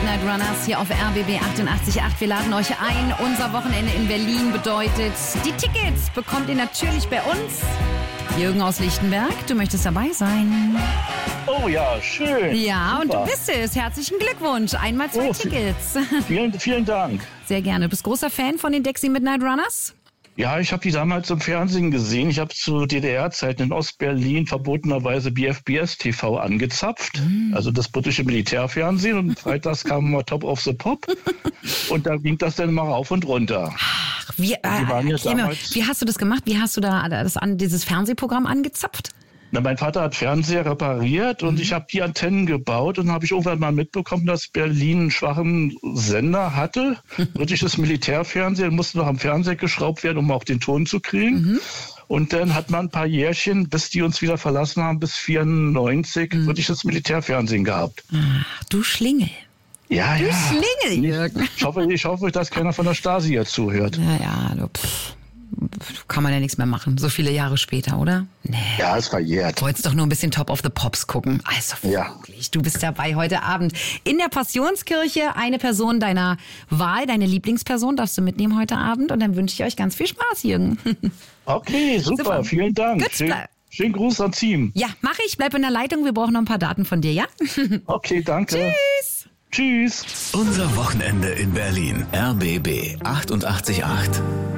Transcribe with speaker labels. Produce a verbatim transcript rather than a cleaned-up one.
Speaker 1: Midnight Runners hier auf R B B achtundachtzig Komma acht. Wir laden euch ein. Unser Wochenende in Berlin bedeutet, die Tickets bekommt ihr natürlich bei uns. Jürgen aus Lichtenberg, du möchtest dabei sein.
Speaker 2: Oh ja, schön.
Speaker 1: Ja,
Speaker 2: Super.
Speaker 1: Und du bist es. Herzlichen Glückwunsch. Einmal zwei
Speaker 2: Oh,
Speaker 1: Tickets.
Speaker 2: Vielen, vielen Dank.
Speaker 1: Sehr gerne. Du bist großer Fan von den Dexy Midnight Runners?
Speaker 2: Ja, ich habe die damals im Fernsehen gesehen. Ich habe zu D D R-Zeiten in Ostberlin verbotenerweise B F B S T V angezapft, mm. also das britische Militärfernsehen. Und freitags kam mal Top of the Pop und da ging das dann mal rauf und runter.
Speaker 1: Ach, wie, äh,
Speaker 2: waren ja
Speaker 1: damals, wie hast du das gemacht? Wie hast du da das an, dieses Fernsehprogramm angezapft?
Speaker 2: Na, mein Vater hat Fernseher repariert und mhm. ich habe die Antennen gebaut und habe ich irgendwann mal mitbekommen, dass Berlin einen schwachen Sender hatte. Britisches Militärfernsehen musste noch am Fernseher geschraubt werden, um auch den Ton zu kriegen. Mhm. Und dann hat man ein paar Jährchen, bis die uns wieder verlassen haben, bis vierundneunzig, mhm. britisches Militärfernsehen gehabt.
Speaker 1: Ach, du Schlingel.
Speaker 2: Ja,
Speaker 1: du
Speaker 2: ja.
Speaker 1: Schlingel, Jürgen.
Speaker 2: Ich hoffe, ich hoffe, dass keiner von der Stasi jetzt zuhört.
Speaker 1: Ja, ja, du, pff. Kann man ja nichts mehr machen, so viele Jahre später, oder? Nee.
Speaker 2: Ja, es verjährt.
Speaker 1: Du wolltest doch nur ein bisschen Top of the Pops gucken. Also
Speaker 2: ja.
Speaker 1: Wirklich, du bist dabei heute Abend. In der Passionskirche eine Person deiner Wahl, deine Lieblingsperson darfst du mitnehmen heute Abend. Und dann wünsche ich euch ganz viel Spaß, Jürgen.
Speaker 2: Okay, super, super. Vielen Dank.
Speaker 1: Gut,
Speaker 2: schön, schönen Gruß ans Team.
Speaker 1: Ja, mache ich. Bleib in der Leitung. Wir brauchen noch ein paar Daten von dir, ja?
Speaker 2: Okay, danke.
Speaker 1: Tschüss.
Speaker 2: Tschüss.
Speaker 3: Unser Wochenende in Berlin. R B B achtundachtzig Komma acht.